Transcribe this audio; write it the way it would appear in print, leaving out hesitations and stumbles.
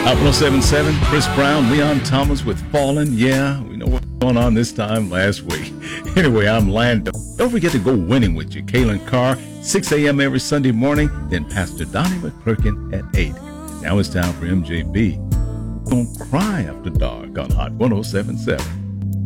Hot 1077, Chris Brown, Leon Thomas with Fallen. Yeah, we know what's going on this time last week. Anyway, I'm Lando. Don't forget to go winning with you. Kaylin Carr, 6 a.m. every Sunday morning. Then Pastor Donnie McClurkin at 8. Now it's time for MJB. Don't cry after dark on Hot 1077.